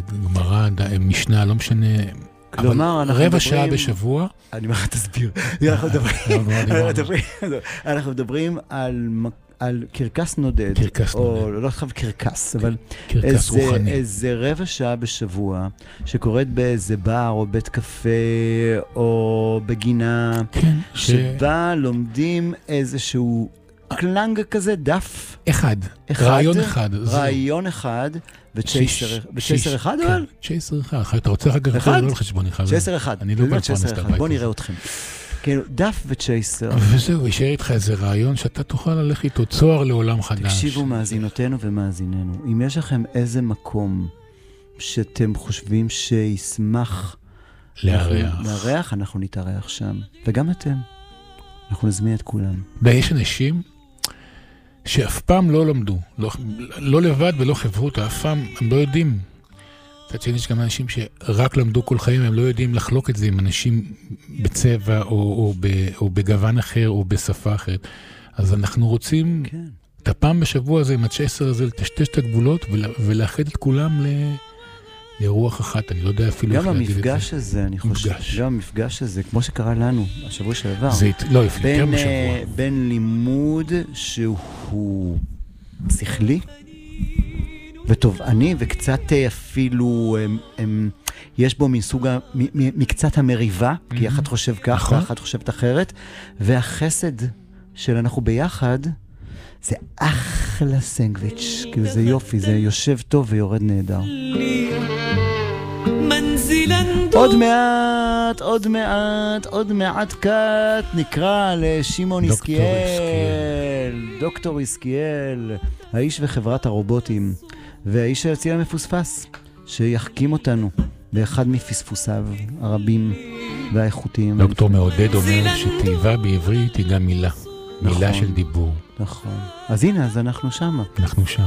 גמרא, משנה, לא משנה, כלומר, אבל רבע שעה בשבוע. אני אומר, תסביר. אנחנו מדברים על קרקס נודד, או לא חייב קרקס, אבל איזה רבע שעה בשבוע, שקורית באיזה בר, או בית קפה, או בגינה, שבה לומדים איזשהו קלנג כזה, דף. רעיון אחד, וצ'ייסר אחד, אבל? צ'ייסר אחד. אתה רוצה אחר כך אחד? לא לחשבוני חבר. צ'ייסר אחד. אני לא בלפרנס את הבית. בוא נראה אתכם. כאילו, דף וצ'ייסר. וזהו, יישאר איתך איזה רעיון שאתה תוכל ללכת איתו צוהר לעולם חדש. תקשיבו מאזינותינו ומאזיננו. אם יש לכם איזה שאתם חושבים שישמח לארח, אנחנו נתארח שם. וגם אתם. אנחנו נזמין את כולם. ויש אנשים שאף פעם לא למדו, לא לבד ולא חברות, אף פעם הם לא יודעים. קצת שיש גם אנשים שרק למדו כל חיים, הם לא יודעים לחלוק את זה עם אנשים בצבע או בגוון אחר או בשפה אחרת. אז אנחנו רוצים את הפעם בשבוע הזה עם הצ'ייסר הזה לטשטש את הגבולות ולאחד את כולם לרוח אחת. אני לא יודע אפילו איך להגיד את זה. גם המפגש הזה, אני חושב. גם המפגש הזה, כמו שקרה לנו השבוע שעבר. לא, יותר משבוע. בין לימוד שהוא שכלי, ותובעני, וקצת אפילו, יש בו מקצת המריבה, כי אחד חושב כך, ואחד חושבת אחרת, והחסד של אנחנו ביחד, זה אחלה סנגוויץ', כאילו זה יופי, זה יושב טוב ויורד נהדר. עוד מעט קט, נקרא לשמעון יסקיאל, דוקטור יסקיאל, האיש וחברת הרובוטים, והאיש היציל המפוספס, שיחכים אותנו באחד מפספוסיו הרבים והאיכותיים. דוקטור מעודד אומר שתיבה בעברית היא גם מילה של דיבור. נכון. אז הנה, אז אנחנו שם.